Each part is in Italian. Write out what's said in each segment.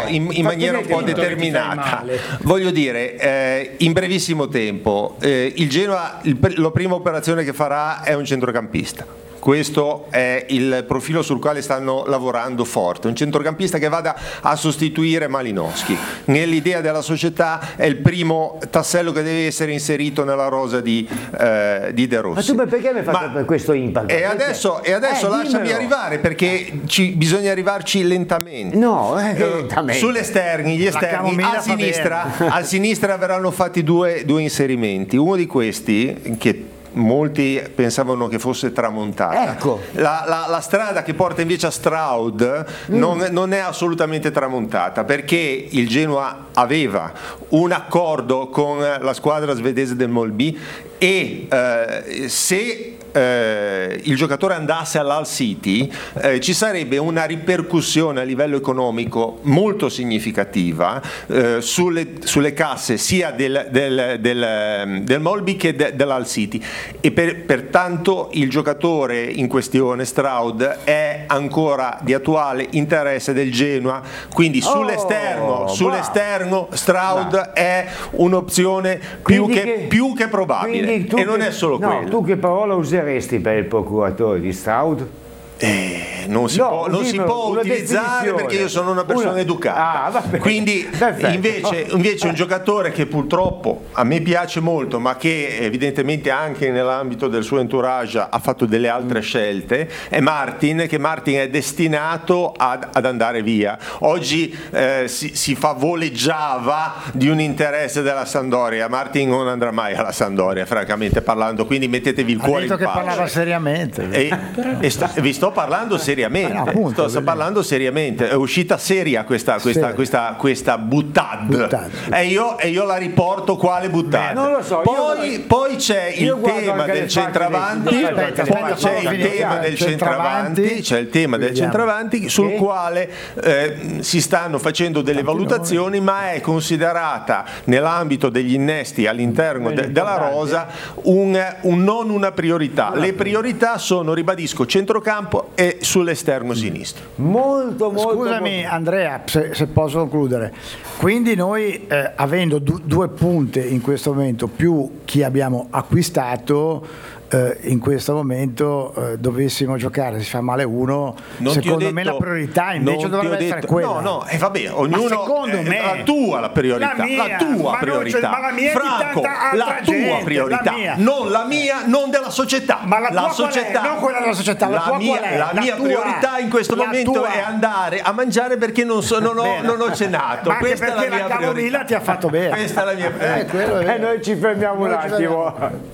in maniera un po' determinata. Voglio dire, in brevissimo tempo, il Genoa, la prima operazione che farà è un centrocampista. Questo è il profilo sul quale stanno lavorando forte, un centrocampista che vada a sostituire Malinowski. Nell'idea della società è il primo tassello che deve essere inserito nella rosa di De Rossi. Ma tu perché mi hai fatto questo impact? E adesso lasciami arrivare, perché bisogna arrivarci lentamente. Lentamente. Gli esterni, a sinistra verranno fatti due inserimenti. Uno di questi, che molti pensavano che fosse tramontata, ecco. La strada che porta invece a Stroud non è assolutamente tramontata, perché il Genoa aveva un accordo con la squadra svedese del Molby e se il giocatore andasse all'Hull City ci sarebbe una ripercussione a livello economico molto significativa sulle casse sia del Molby che dell'Hull City, e pertanto il giocatore in questione, Stroud, è ancora di attuale interesse del Genoa, quindi sull'esterno Stroud è un'opzione più che probabile, e non è solo quello. Tu che parola useresti per il procuratore di Stroud? Non si può utilizzare, perché io sono una persona educata. Quindi invece un giocatore che purtroppo a me piace molto, ma che evidentemente anche nell'ambito del suo entourage ha fatto delle altre scelte, è Martin, che Martin è destinato ad andare via. Oggi si favoleggiava di un interesse della Sampdoria. Martin non andrà mai alla Sampdoria, francamente parlando, quindi mettetevi il cuore in pace. Ha detto che parlava seriamente. Vi sto parlando seriamente, sto parlando seriamente. È uscita seria questa buttad. E io la riporto quale buttad. Non lo so. Poi c'è il tema del centravanti. C'è il tema del centravanti sul quale si stanno facendo delle valutazioni, ma è considerata nell'ambito degli innesti all'interno della rosa non una priorità. Le priorità sono, ribadisco, centrocampo e sull'esterno sinistro. Molto. Scusami Andrea, se posso concludere. Quindi noi avendo due punte in questo momento più chi abbiamo acquistato, in questo momento dovessimo giocare, si fa male uno, secondo me la priorità invece dovrebbe essere quella. Vabbè, ognuno, secondo me la tua priorità, Franco, la tua priorità, non la mia, non della società. Ma la società, non quella della società, la mia priorità in questo momento è andare a mangiare, perché non ho cenato. Ma questa perché è la mia la camomilla priorità. ti ha fatto bene. Questa è la mia priorità. Noi ci fermiamo un attimo.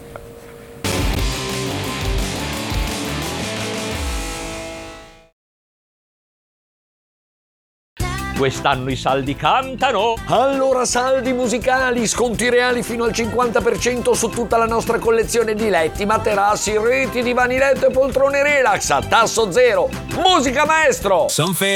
Quest'anno i saldi cantano. Allora saldi musicali, sconti reali fino al 50% su tutta la nostra collezione di letti, materassi, reti, divani letto e poltrone relax a tasso zero. Musica maestro!